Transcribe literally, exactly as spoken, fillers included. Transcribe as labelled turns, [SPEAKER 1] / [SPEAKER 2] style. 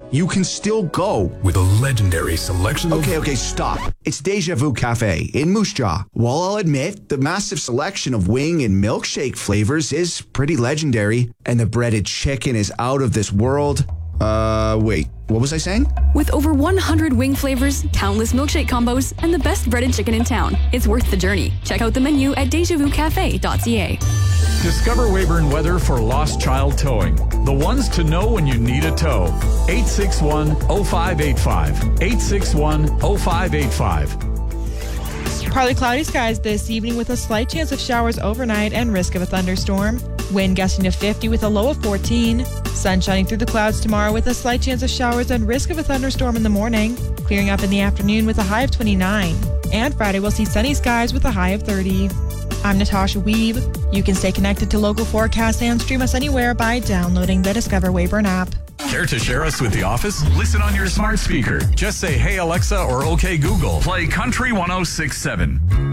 [SPEAKER 1] you can still go.
[SPEAKER 2] With a legendary selection of...
[SPEAKER 1] Okay, okay, stop. It's Deja Vu Cafe in Moose Jaw. While I'll admit, the massive selection of wing and milkshake flavors is pretty legendary, and the breaded chicken is out of this world. Uh, wait, what was I saying?
[SPEAKER 3] With over one hundred wing flavors, countless milkshake combos, and the best breaded chicken in town, it's worth the journey. Check out the menu at deja vu cafe dot c a.
[SPEAKER 4] Discover Weyburn Weather for Lost Child Towing. The ones to know when you need a tow. eight six one, oh five eight five. eight six one, oh five eight five.
[SPEAKER 5] Partly cloudy skies this evening with a slight chance of showers overnight and risk of a thunderstorm. Wind gusting to fifty with a low of fourteen. Sun shining through the clouds tomorrow with a slight chance of showers and risk of a thunderstorm in the morning. Clearing up in the afternoon with a high of twenty-nine. And Friday we'll see sunny skies with a high of thirty. I'm Natasha Weeb. You can stay connected to local forecasts and stream us anywhere by downloading the Discover Weyburn app.
[SPEAKER 4] Care to share us with the office? Listen on your smart speaker. Just say, "Hey Alexa," or "Okay Google." Play Country one oh six point seven.